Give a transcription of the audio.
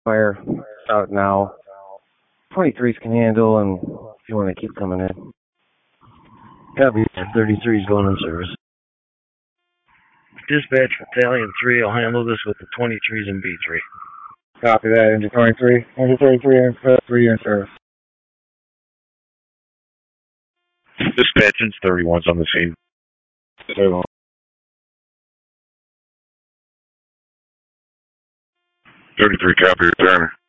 Fire out now. 23s can handle, and if you want to keep coming in. Copy. 33's going in service. Dispatch Battalion 3, I'll handle this with the 23s and B3. Copy that, Engine 23. Engine 33 and 3 in service. Dispatch, 31's on the scene. 31. 33, copy, return.